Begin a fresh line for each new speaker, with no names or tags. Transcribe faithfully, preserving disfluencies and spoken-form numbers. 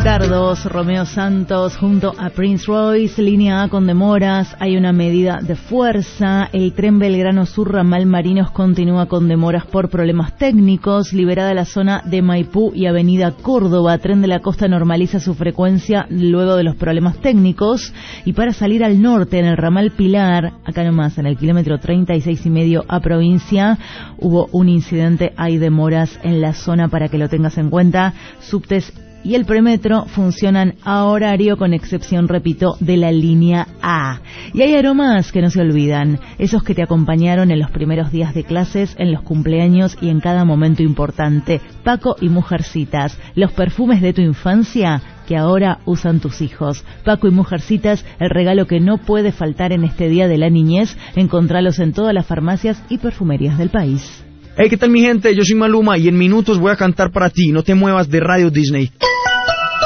Ricardos, Romeo Santos junto a Prince Royce, línea A con demoras, hay una medida de fuerza, el tren Belgrano Sur ramal Marinos continúa con demoras por problemas técnicos, liberada la zona de Maipú y avenida Córdoba, tren de la costa normaliza su frecuencia luego de los problemas técnicos, y para salir al norte en el ramal Pilar, acá nomás en el kilómetro treinta y seis y medio a provincia, hubo un incidente, hay demoras en la zona para que lo tengas en cuenta. Subtes y el premetro funcionan a horario con excepción, repito, de la línea A. Y hay aromas que no se olvidan, esos que te acompañaron en los primeros días de clases, en los cumpleaños y en cada momento importante. Paco y Mujercitas, los perfumes de tu infancia que ahora usan tus hijos. Paco y Mujercitas, el regalo que no puede faltar en este día de la niñez. Encontralos en todas las farmacias y perfumerías del país.
Hey, ¿qué tal mi gente? Yo soy Maluma y en minutos voy a cantar para ti. No te muevas de Radio Disney.